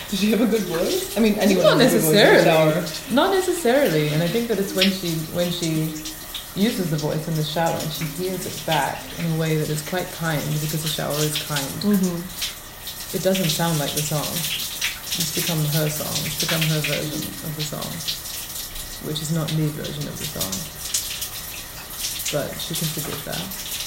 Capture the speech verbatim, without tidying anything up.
Does she have a good voice? I mean, anyone Not has a good voice in the shower. necessarily. Not necessarily. And I think that it's when she when she uses the voice in the shower and she hears it back in a way that is quite kind, because the shower is kind. Mm-hmm. It doesn't sound like the song. It's become her song. It's become her version of the song, which is not the version of the song. But she can forgive that.